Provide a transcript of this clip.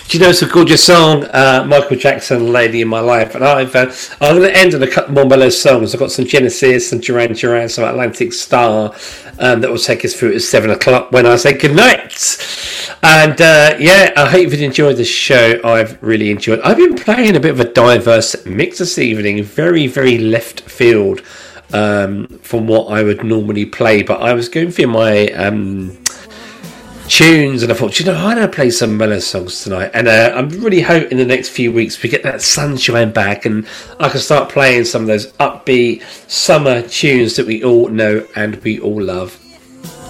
Do you know it's a gorgeous song, Michael Jackson, "Lady in My Life," and I'm going to end on a couple more mellow songs. I've got some Genesis, some Duran Duran, some Atlantic Star that will take us through at 7 o'clock when I say goodnight. And I hope you've enjoyed the show. I've really enjoyed it. I've been playing a bit of a diverse mix this evening, very, very left field from what I would normally play, but I was going through my tunes and I thought, I'm going to play some mellow songs tonight, and I'm really hoping in the next few weeks we get that sunshine back and I can start playing some of those upbeat summer tunes that we all know and we all love.